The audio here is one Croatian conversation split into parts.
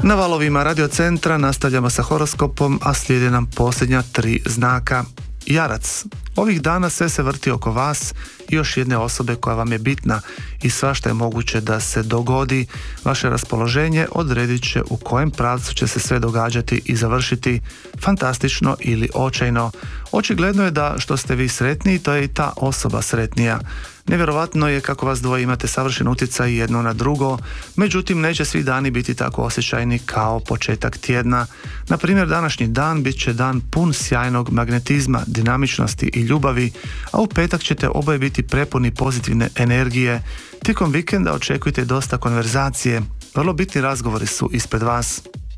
Na valovima Radio Centra nastavljamo sa horoskopom, a slijede nam posljednja 3 znaka. Jarac. Ovih dana sve se vrti oko vas i još jedne osobe koja vam je bitna i svašta je moguće da se dogodi. Vaše raspoloženje odredit će u kojem pravcu će se sve događati i završiti, fantastično ili očajno. Očigledno je da što ste vi sretniji, to je i ta osoba sretnija. Nevjerovatno je kako vas dvoje imate savršen utjecaj jedno na drugo, međutim neće svi dani biti tako osjećajni kao početak tjedna. Na primjer, današnji dan bit će dan pun sjajnog magnetizma, dinamičnosti i ljubavi, a u petak ćete oboje biti prepuni pozitivne energije. Tijekom vikenda očekujte dosta konverzacije, vrlo bitni razgovori su ispred vas.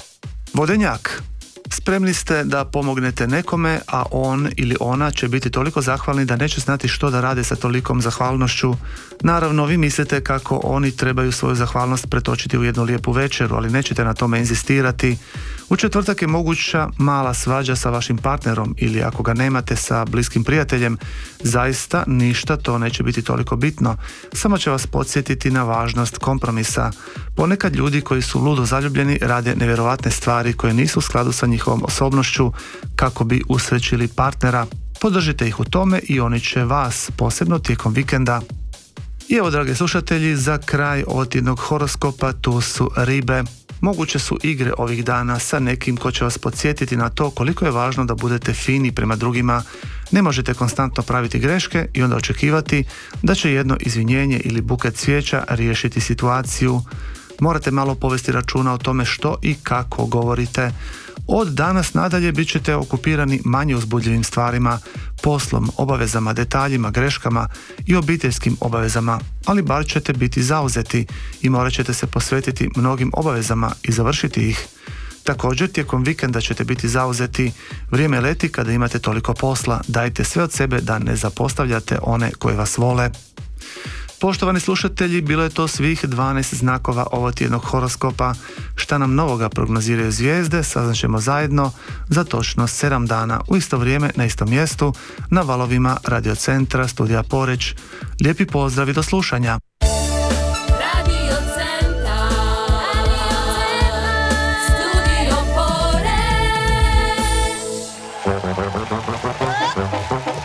Vodenjak. Spremni ste da pomognete nekome, a on ili ona će biti toliko zahvalni da neće znati što da rade sa tolikom zahvalnošću. Naravno, vi mislite kako oni trebaju svoju zahvalnost pretočiti u jednu lijepu večeru, ali nećete na tome inzistirati. U četvrtak je moguća mala svađa sa vašim partnerom ili ako ga nemate sa bliskim prijateljem, zaista ništa to neće biti toliko bitno, samo će vas podsjetiti na važnost kompromisa. Ponekad ljudi koji su ludo zaljubljeni rade nevjerovatne stvari koje nisu u skladu sa njihovom osobnošću kako bi usrećili partnera. Podržite ih u tome i oni će vas, posebno tijekom vikenda. I evo, dragi slušatelji, za kraj ovog tjednog horoskopa tu su ribe. Moguće su igre ovih dana sa nekim ko će vas podsjetiti na to koliko je važno da budete fini prema drugima. Ne možete konstantno praviti greške i onda očekivati da će jedno izvinjenje ili buket cvijeća riješiti situaciju. Morate malo povesti računa o tome što i kako govorite. Od danas nadalje bit ćete okupirani manje uzbudljivim stvarima, poslom, obavezama, detaljima, greškama i obiteljskim obavezama, ali bar ćete biti zauzeti i morat ćete se posvetiti mnogim obavezama i završiti ih. Također, tijekom vikenda ćete biti zauzeti. Vrijeme leti kada imate toliko posla, dajte sve od sebe da ne zapostavljate one koji vas vole. Poštovani slušatelji, bilo je to svih 12 znakova ovog tjednog horoskopa. Šta nam novoga prognoziraju zvijezde, saznaćemo zajedno za točno 7 dana u isto vrijeme na istom mjestu na valovima Radio Centra, studija Poreč. Lijepi pozdrav i do slušanja.